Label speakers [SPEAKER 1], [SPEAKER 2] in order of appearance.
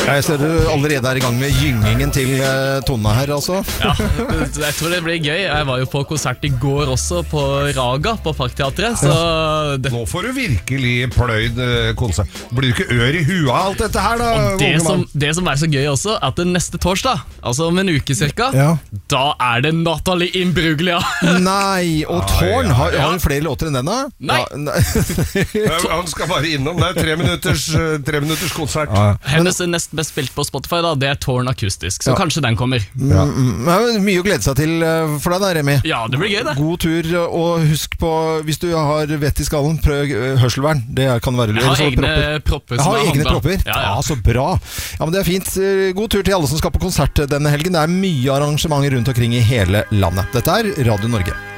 [SPEAKER 1] Jeg ser du allerede er i gang med gyngingen til Tone her, altså.
[SPEAKER 2] Ja, jeg tror det blir gøy. Jeg var jo på konsert i går også, på Raga, på Parkteatret. Så
[SPEAKER 3] Nå får du virkelig pløyd konsert. Blir du ikke ør i huet av alt dette her, da?
[SPEAKER 2] Og det som er så gøy også, er at det neste torsdag, altså om en uke cirka, da er det Natalie Imbruglia.
[SPEAKER 1] Nei, og Tårn, har du flere låter enn den da?
[SPEAKER 2] Nei.
[SPEAKER 3] Han skal bare innom, det er 3 minutters konsert.
[SPEAKER 2] Hennes nest best spilt på Spotify da, det er Tårn akustisk, så kanskje den kommer.
[SPEAKER 1] Mye å glede seg til for deg da, Remi.
[SPEAKER 2] Ja, det blir gøy det.
[SPEAKER 1] God tur, og husk på, hvis du har vett i skallen, prøv hørselvern. Det kan være lurt.
[SPEAKER 2] Jeg har egne propper.
[SPEAKER 1] Jeg har egne propper? Ja, så bra. Ja, men det er fint. God tur til alle som skal på konsert denne helgen. Det er mye arrangementer rundt omkring i hele landet. Dette er Radio Norge.